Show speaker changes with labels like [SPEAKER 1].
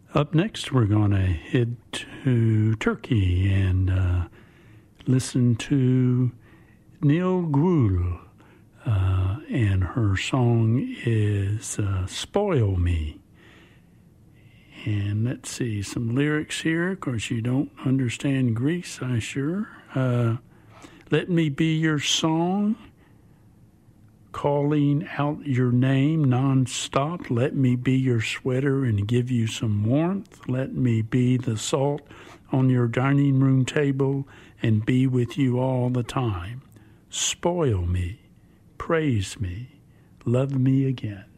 [SPEAKER 1] Up next, we're going to head to Turkey and listen to Neil Gruhl. And her song is Spoil Me. And let's see, some lyrics here. Of course, you don't understand Greece, I'm sure. Let me be your song, calling out your name nonstop. Let me be your sweater and give you some warmth. Let me be the salt on your dining room table and be with you all the time. Spoil me, praise me, love me again.